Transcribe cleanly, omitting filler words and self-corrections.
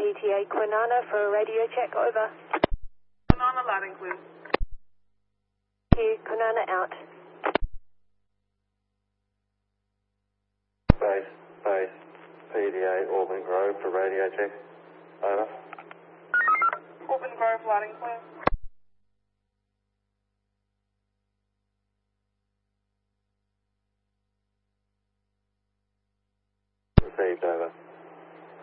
ETA Kwinana for a radio check, over. Kwinana loud and clear. Thank you, Kwinana out. Base, PDA Auburn Grove for radio check, over. Auburn Grove loud and clear. Received, over.